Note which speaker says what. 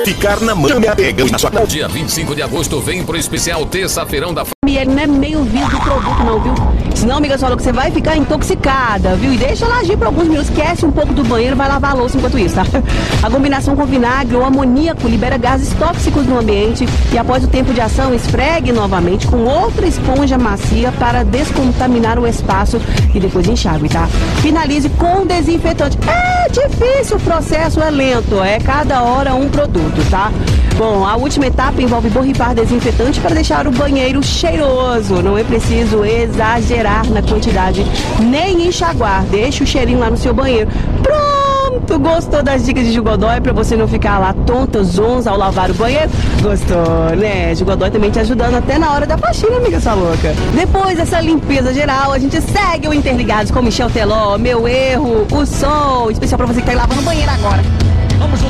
Speaker 1: Ficar na mão, me apega na sua...
Speaker 2: Dia 25 de agosto vem pro especial terça-feirão da...
Speaker 3: Ele não é meio visto do produto não, viu? Senão, amiga, falou que você vai ficar intoxicada, viu? E deixa ela agir por alguns minutos, esquece um pouco do banheiro, vai lavar a louça enquanto isso, tá? A combinação com vinagre ou amoníaco libera gases tóxicos no ambiente e após o tempo de ação, esfregue novamente com outra esponja macia para descontaminar o espaço e depois enxague, tá? Finalize com desinfetante. É difícil, o processo é lento, é cada hora um produto, tá? Bom, a última etapa envolve borrifar desinfetante para deixar o banheiro cheiroso. Não é preciso exagerar na quantidade, nem enxaguar. Deixa o cheirinho lá no seu banheiro. Pronto! Gostou das dicas de Jugodói para você não ficar lá tonta, zonza ao lavar o banheiro? Gostou, né? Jugodói também te ajudando até na hora da faxina, amiga sua louca. Depois dessa limpeza geral, a gente segue o Interligados com Michel Teló, Meu Erro, o som, especial para você que tá aí lavando o banheiro agora.
Speaker 4: Vamos juntos.